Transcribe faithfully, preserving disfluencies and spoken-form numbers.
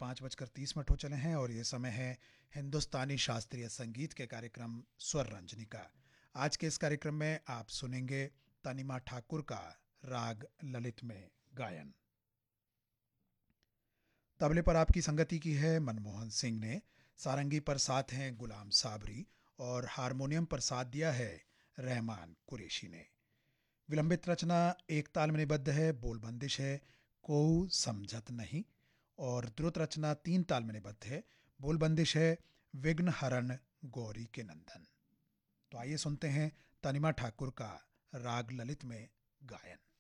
पाँच बजकर तीस मिनट हो चले हैं और ये समय है हिंदुस्तानी शास्त्रीय संगीत के कार्यक्रम स्वर रंजनी का। आज के इस कार्यक्रम में आप सुनेंगे तनिमा ठाकुर का राग ललित में गायन। तबले पर आपकी संगति की है मनमोहन सिंह ने, सारंगी पर साथ हैं गुलाम साबरी और हारमोनियम पर साथ दिया है रहमान कुरैशी ने। विलंबित रचना एक ताल में निबद्ध है, बोल बंदिश है कोऊ समझत नहीं, और द्रुत रचना तीन ताल में निबद्ध है, बोल बंदिश है विघ्न हरण गौरी के नंदन। तो आइए सुनते हैं तनिमा ठाकुर का राग ललित में गायन।